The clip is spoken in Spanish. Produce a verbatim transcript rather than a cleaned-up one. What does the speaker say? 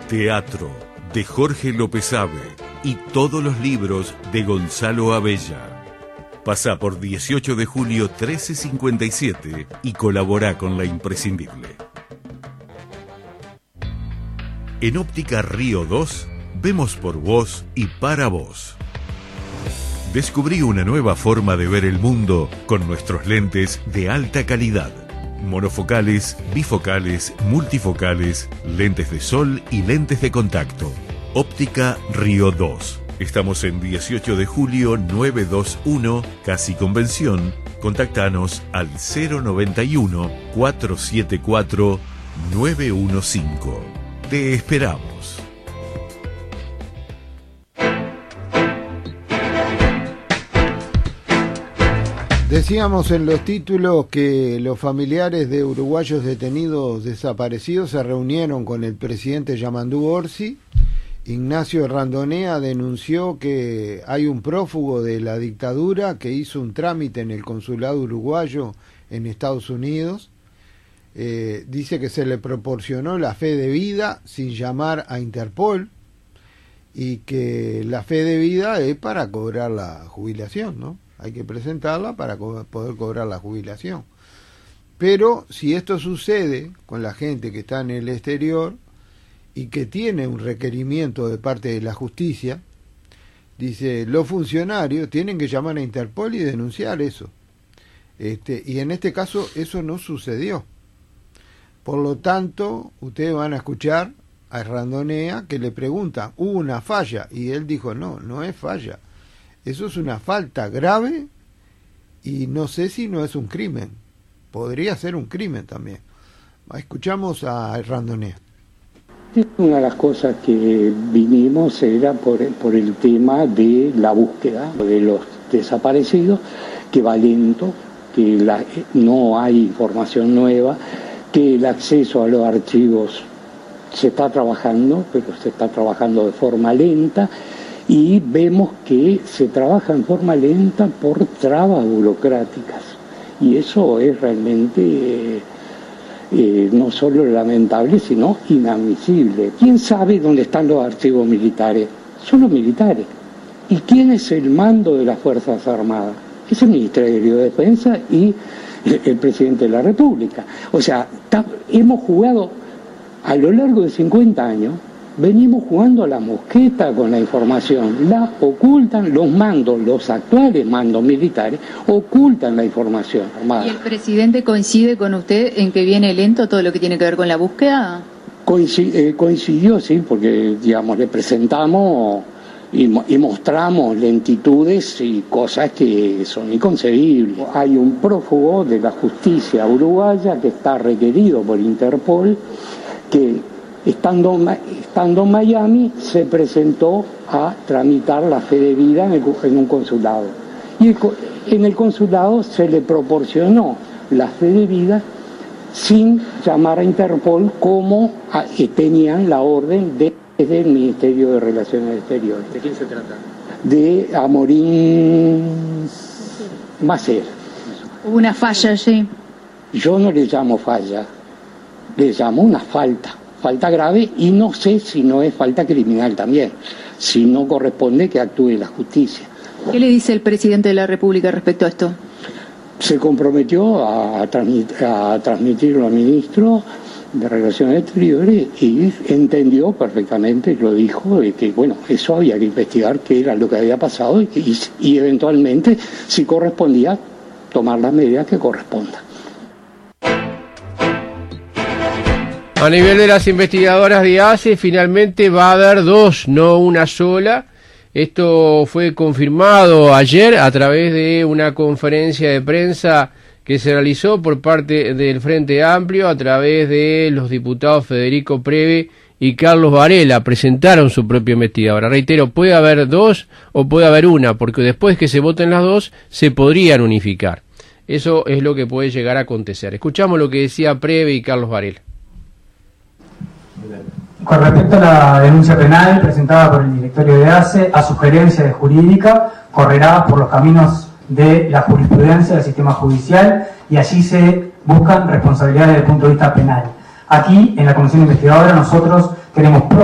Teatro de Jorge López Ave y todos los libros de Gonzalo Abella. Pasa por dieciocho de julio trece cincuenta y siete y colabora con La Imprescindible. En Óptica Río dos, vemos por vos y para vos. Descubrí una nueva forma de ver el mundo con nuestros lentes de alta calidad. Monofocales, bifocales, multifocales, lentes de sol y lentes de contacto. Óptica Río dos. Estamos en dieciocho de julio novecientos veintiuno, Casi Convención. Contactanos al cero noventa y uno, cuatrocientos setenta y cuatro, novecientos quince. Te esperamos. Decíamos en los títulos que los familiares de uruguayos detenidos desaparecidos se reunieron con el presidente Yamandú Orsi. Ignacio Randonea denunció que hay un prófugo de la dictadura que hizo un trámite en el consulado uruguayo en Estados Unidos. Eh, dice que se le proporcionó la fe de vida sin llamar a Interpol y que la fe de vida es para cobrar la jubilación, ¿no? Hay que presentarla para co- poder cobrar la jubilación. Pero si esto sucede con la gente que está en el exterior y que tiene un requerimiento de parte de la justicia, dice, los funcionarios tienen que llamar a Interpol y denunciar eso. Este, y en este caso eso no sucedió. Por lo tanto, ustedes van a escuchar a Randonea que le preguntan, ¿hubo una falla? Y él dijo, no, no es falla. Eso es una falta grave y no sé si no es un crimen. Podría ser un crimen también. Escuchamos a Randonea. Una de las cosas que vinimos era por, por el tema de la búsqueda de los desaparecidos, que va lento, que la, no hay información nueva, que el acceso a los archivos se está trabajando, pero se está trabajando de forma lenta, y vemos que se trabaja en forma lenta por trabas burocráticas, y eso es realmente eh, eh, no solo lamentable, sino inadmisible. ¿Quién sabe dónde están los archivos militares? Son los militares. ¿Y quién es el mando de las Fuerzas Armadas? Es el Ministerio de Defensa y el, el Presidente de la República. O sea, ta, hemos jugado a lo largo de cincuenta años, venimos jugando a la mosqueta con la información, la ocultan los mandos, los actuales mandos militares, ocultan la información armada. ¿Y el presidente coincide con usted en que viene lento todo lo que tiene que ver con la búsqueda? Coincidió, eh, coincidió sí, porque digamos le presentamos y, y mostramos lentitudes y cosas que son inconcebibles. Hay un prófugo de la justicia uruguaya que está requerido por Interpol, que Estando, estando en Miami, se presentó a tramitar la fe de vida en, el, en un consulado. Y el, en el consulado se le proporcionó la fe de vida sin llamar a Interpol, como a, eh, tenían la orden de, desde el Ministerio de Relaciones Exteriores. ¿De quién se trata? De Amorín Macer. ¿Hubo una falla allí? Yo no le llamo falla, le llamo una falta. Falta grave, y no sé si no es falta criminal también, si no corresponde que actúe la justicia. ¿Qué le dice el presidente de la República respecto a esto? Se comprometió a, transmit, a transmitirlo al ministro de Relaciones Exteriores y entendió perfectamente, lo dijo, de que bueno, eso había que investigar qué era lo que había pasado y, y, y eventualmente, si correspondía, tomar las medidas que correspondan. A nivel de las investigadoras de A C E, finalmente va a haber dos, no una sola. Esto fue confirmado ayer a través de una conferencia de prensa que se realizó por parte del Frente Amplio a través de los diputados Federico Preve y Carlos Varela. Presentaron su propia investigadora. Reitero, puede haber dos o puede haber una, porque después que se voten las dos se podrían unificar. Eso es lo que puede llegar a acontecer. Escuchamos lo que decía Preve y Carlos Varela. Con respecto a la denuncia penal presentada por el directorio de A C E, a sugerencia de jurídica, correrá por los caminos de la jurisprudencia del sistema judicial y allí se buscan responsabilidades desde el punto de vista penal. Aquí, en la comisión investigadora, nosotros queremos